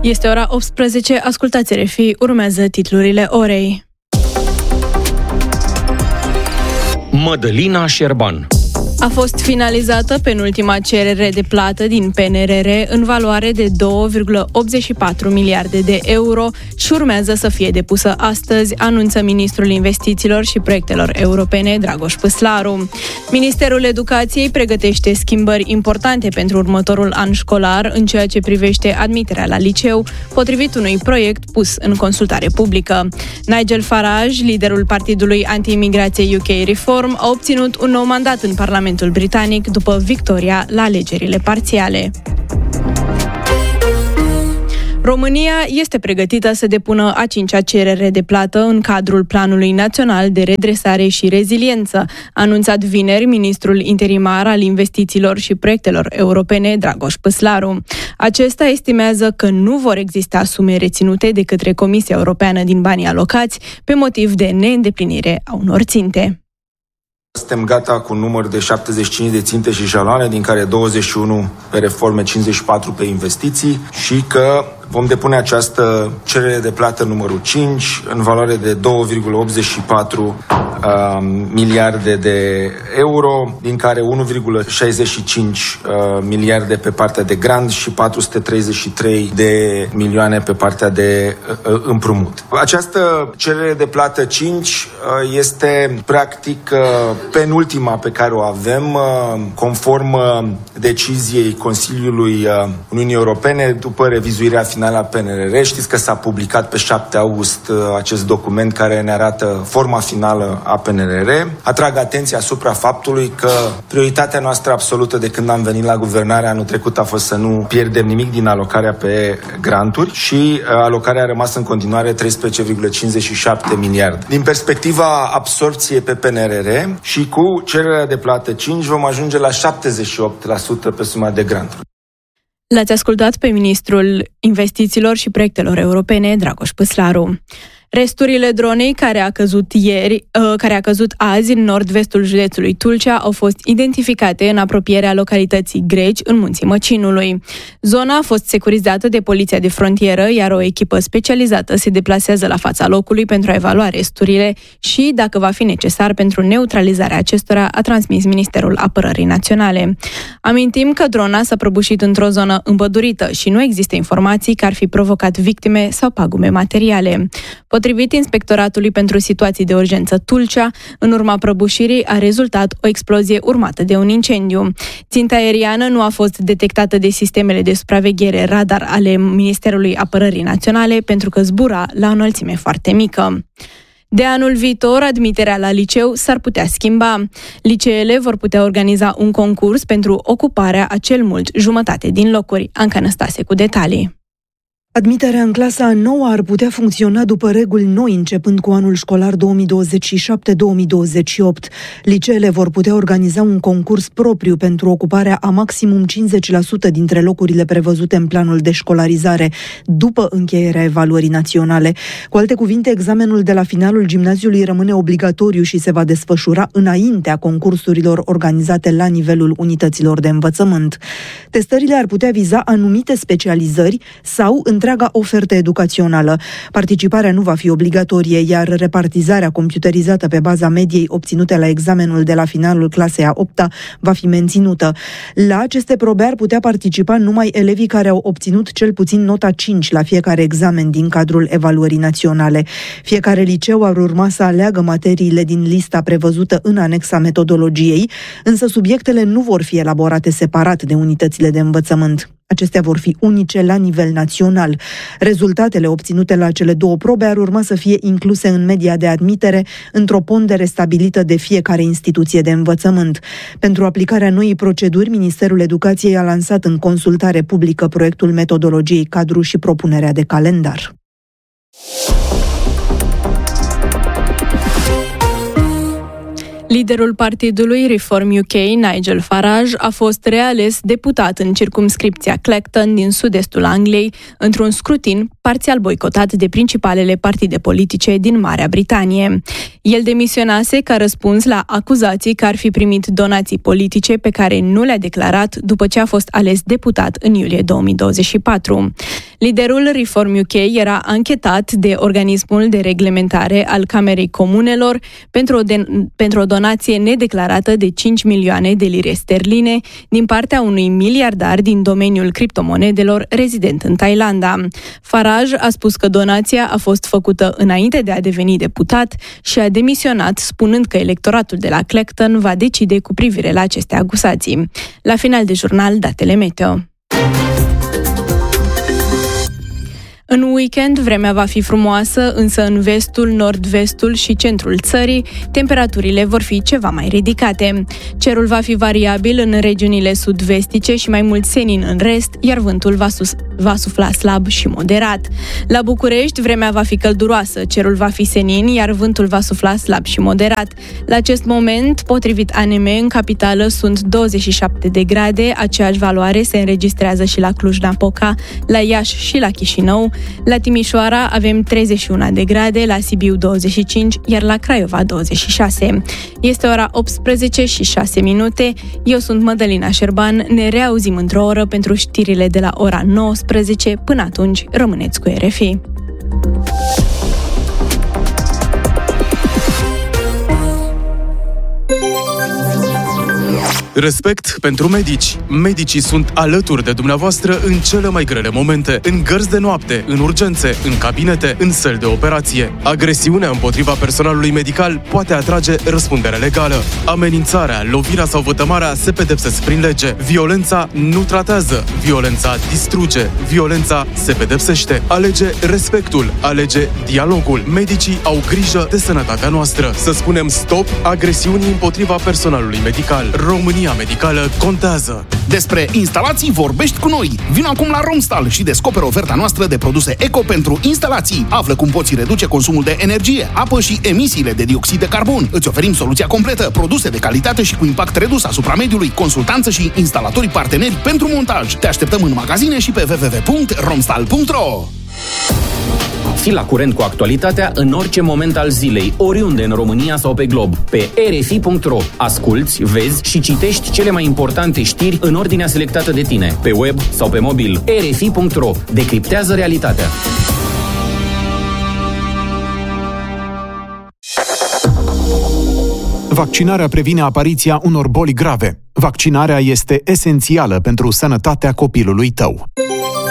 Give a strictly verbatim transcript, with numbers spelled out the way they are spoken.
Este ora optsprezece, ascultați R F I, urmează titlurile orei. Mădălina Șerban. A fost finalizată penultima cerere de plată din P N R R în valoare de două virgulă optzeci și patru miliarde de euro și urmează să fie depusă astăzi, anunță ministrul investițiilor și proiectelor europene Dragoș Păslaru. Ministerul Educației pregătește schimbări importante pentru următorul an școlar în ceea ce privește admiterea la liceu, potrivit unui proiect pus în consultare publică. Nigel Farage, liderul partidului anti-imigrație U K Reform, a obținut un nou mandat în Parlamentul britanic după victoria la alegerile parțiale. România este pregătită să depună a cincea cerere de plată în cadrul Planului Național de Redresare și Reziliență, anunțat vineri ministrul interimar al investițiilor și proiectelor europene Dragoș Păslaru. Acesta estimează că nu vor exista sume reținute de către Comisia Europeană din banii alocați pe motiv de neîndeplinire a unor ținte. Suntem gata cu un număr de șaptezeci și cinci de ținte și jaloane, din care douăzeci și unu pe reforme, cincizeci și patru pe investiții și că vom depune această cerere de plată numărul cinci în valoare de două virgulă optzeci și patru uh, miliarde de euro, din care unu virgulă șaizeci și cinci uh, miliarde pe partea de grant și patru sute treizeci și trei de milioane pe partea de uh, împrumut. Această cerere de plată cinci uh, este practic uh, penultima pe care o avem uh, conform uh, deciziei Consiliului uh, Uniunii Europene după revizuirea finală a P N R R. Știți că s-a publicat pe șapte august uh, acest document care ne arată forma finală a P N R R. Atrag atenția asupra faptului că prioritatea noastră absolută de când am venit la guvernare anul trecut a fost să nu pierdem nimic din alocarea pe granturi și uh, alocarea a rămas în continuare treisprezece virgulă cincizeci și șapte miliarde. Din perspectiva absorpției pe P N R R și cu cererea de plată cinci vom ajunge la șaptezeci și opt la sută pe suma de granturi. L-ați ascultat pe ministrul investițiilor și proiectelor europene Dragoș Păslaru. Resturile dronei care a căzut ieri, uh, care a căzut azi în nord-vestul județului Tulcea au fost identificate în apropierea localității Greci, în Munții Măcinului. Zona a fost securizată de poliția de frontieră, iar o echipă specializată se deplasează la fața locului pentru a evalua resturile și, dacă va fi necesar, pentru neutralizarea acestora, a transmis Ministerul Apărării Naționale. Amintim că drona s-a prăbușit într-o zonă împădurită și nu există informații că ar fi provocat victime sau pagume materiale. Potrivit Inspectoratului pentru Situații de Urgență Tulcea, în urma prăbușirii a rezultat o explozie urmată de un incendiu. Ținta aeriană nu a fost detectată de sistemele de supraveghere radar ale Ministerului Apărării Naționale pentru că zbura la o înălțime foarte mică. De anul viitor, admiterea la liceu s-ar putea schimba. Liceele vor putea organiza un concurs pentru ocuparea a cel mult jumătate din locuri. Anca Năstase cu detalii. Admiterea în clasa a noua ar putea funcționa după reguli noi, începând cu anul școlar două mii douăzeci și șapte două mii douăzeci și opt. Liceele vor putea organiza un concurs propriu pentru ocuparea a maximum cincizeci la sută dintre locurile prevăzute în planul de școlarizare, după încheierea evaluării naționale. Cu alte cuvinte, examenul de la finalul gimnaziului rămâne obligatoriu și se va desfășura înaintea concursurilor organizate la nivelul unităților de învățământ. Testările ar putea viza anumite specializări sau întreaga ofertă educațională. Participarea nu va fi obligatorie, iar repartizarea computerizată pe baza mediei obținute la examenul de la finalul clasei a opta va fi menținută. La aceste probe ar putea participa numai elevii care au obținut cel puțin nota cinci la fiecare examen din cadrul evaluării naționale. Fiecare liceu ar urma să aleagă materiile din lista prevăzută în anexa metodologiei, însă subiectele nu vor fi elaborate separat de unitățile de învățământ. Acestea vor fi unice la nivel național. Rezultatele obținute la cele două probe ar urma să fie incluse în media de admitere într-o pondere stabilită de fiecare instituție de învățământ. Pentru aplicarea noii proceduri, Ministerul Educației a lansat în consultare publică proiectul metodologiei cadru și propunerea de calendar. Liderul partidului Reform U K, Nigel Farage, a fost reales deputat în circumscripția Clacton din sud-estul Angliei, într-un scrutin parțial boicotat de principalele partide politice din Marea Britanie. El demisionase ca răspuns la acuzații că ar fi primit donații politice pe care nu le-a declarat după ce a fost ales deputat în iulie două mii douăzeci și patru. Liderul Reform U K era anchetat de organismul de reglementare al Camerei Comunelor pentru o, de- pentru o donație nedeclarată de cinci milioane de lire sterline din partea unui miliardar din domeniul criptomonedelor rezident în Thailanda. Farage a spus că donația a fost făcută înainte de a deveni deputat și a demisionat, spunând că electoratul de la Clacton va decide cu privire la aceste acuzații. La final de jurnal, datele meteo. În weekend, vremea va fi frumoasă, însă în vestul, nord-vestul și centrul țării, temperaturile vor fi ceva mai ridicate. Cerul va fi variabil în regiunile sud-vestice și mai mult senin în rest, iar vântul va, sus- va sufla slab și moderat. La București, vremea va fi călduroasă, cerul va fi senin, iar vântul va sufla slab și moderat. La acest moment, potrivit A N M, în capitală sunt douăzeci și șapte de grade, aceeași valoare se înregistrează și la Cluj-Napoca, la Iași și la Chișinău. La Timișoara avem treizeci și unu de grade, la Sibiu douăzeci și cinci, iar la Craiova douăzeci și șase. Este ora optsprezece și șase minute. Eu sunt Mădălina Șerban. Ne reauzim într-o oră pentru știrile de la ora nouăsprezece. Până atunci, rămâneți cu R F I. Respect pentru medici. Medicii sunt alături de dumneavoastră în cele mai grele momente, în gărzi de noapte, în urgențe, în cabinete, în săli de operație. Agresiunea împotriva personalului medical poate atrage răspundere legală. Amenințarea, lovirea sau vătămarea se pedepsesc prin lege. Violența nu tratează. Violența distruge. Violența se pedepsește. Alege respectul. Alege dialogul. Medicii au grijă de sănătatea noastră. Să spunem stop agresiunii împotriva personalului medical. România medicală contează. Despre instalații vorbești cu noi. Vino acum la Romstal și descoperă oferta noastră de produse eco pentru instalații. Află cum poți reduce consumul de energie, apă și emisiile de dioxid de carbon. Îți oferim soluția completă, produse de calitate și cu impact redus asupra mediului, consultanță și instalatori parteneri pentru montaj. Te așteptăm în magazine și pe w w w punct romstal punct r o. Fii la curent cu actualitatea în orice moment al zilei, oriunde în România sau pe glob. Pe r f i punct r o asculți, vezi și citești cele mai importante știri în ordinea selectată de tine, pe web sau pe mobil. r f i punct r o decriptează realitatea. Vaccinarea previne apariția unor boli grave. Vaccinarea este esențială pentru sănătatea copilului tău.